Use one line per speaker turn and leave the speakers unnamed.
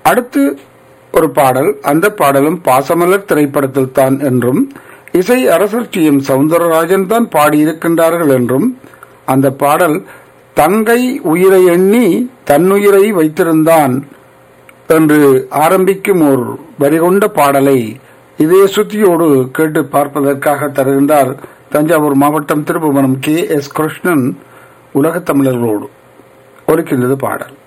அடுத்து ஒரு பாடல், அந்த பாடலும் பாசமலர் திரைப்படத்தில் தான் என்றும் இசை அரசர் டி எம் சவுந்தரராஜன் தான் பாடியிருக்கின்றார்கள் என்றும், அந்த பாடல் தங்கை உயிரை எண்ணி தன்னுயிரை வைத்திருந்தான் என்று ஆரம்பிக்கும் ஒரு வரிகொண்ட பாடலை இதே சுத்தியோடு கேட்டு பார்ப்பதற்காக தருகின்றார் தஞ்சாவூர் மாவட்டம் திருப்புவனம் கே எஸ் கிருஷ்ணன். உலகத் தமிழர்களோடு ஒலிக்கின்றது பாடல்.